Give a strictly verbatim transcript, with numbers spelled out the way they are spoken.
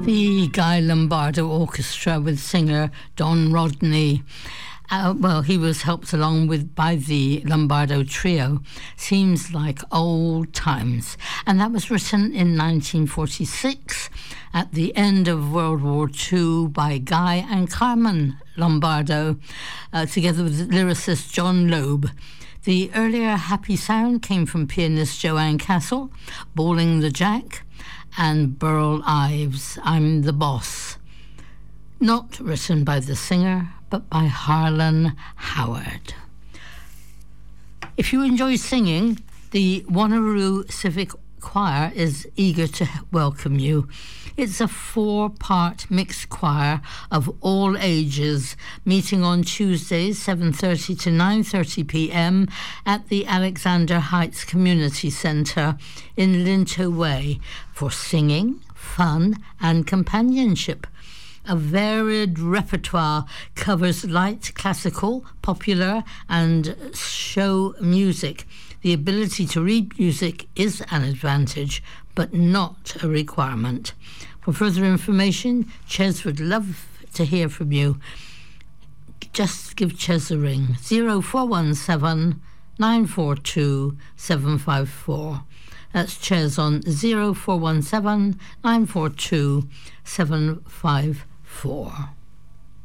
The Guy Lombardo Orchestra with singer Don Rodney. Uh, well, he was helped along with by the Lombardo Trio. Seems like old times. And that was written in nineteen forty-six at the end of World War Two by Guy and Carmen Lombardo, uh, together with lyricist John Loeb. The earlier happy sound came from pianist Joanne Castle, Bowling the Jack, and Burl Ives, I'm the Boss. Not written by the singer, but by Harlan Howard. If you enjoy singing, the Wanneroo Civic Choir is eager to welcome you. It's a four-part mixed choir of all ages, meeting on Tuesdays, seven thirty to nine thirty p.m. at the Alexander Heights Community Centre in Linto Way for singing, fun and companionship. A varied repertoire covers light classical, popular and show music. The ability to read music is an advantage, but not a requirement. For further information, Ches would love to hear from you. Just give Ches a ring, zero four one seven, nine four two, seven five four. That's Ches on zero four one seven, nine four two, seven five four.